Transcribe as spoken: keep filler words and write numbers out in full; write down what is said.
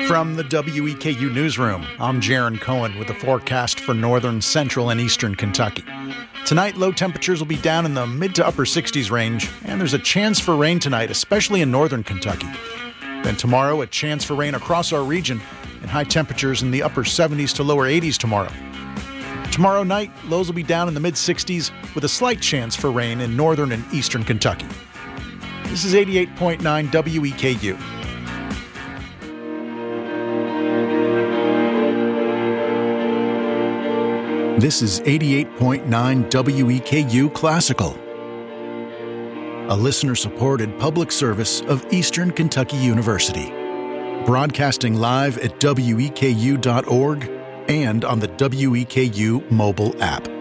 From the W E K U Newsroom, I'm Jaron Cohen with the forecast for northern, central, and eastern Kentucky. Tonight, low temperatures will be down in the mid to upper sixties range, and there's a chance for rain tonight, especially in northern Kentucky. Then tomorrow, a chance for rain across our region, and high temperatures in the upper seventies to lower eighties tomorrow. Tomorrow night, lows will be down in the mid sixties with a slight chance for rain in northern and eastern Kentucky. This is eighty-eight point nine W E K U. This is eighty-eight point nine W E K U Classical, a listener-supported public service of Eastern Kentucky University, broadcasting live at W E K U dot org and on the W E K U mobile app.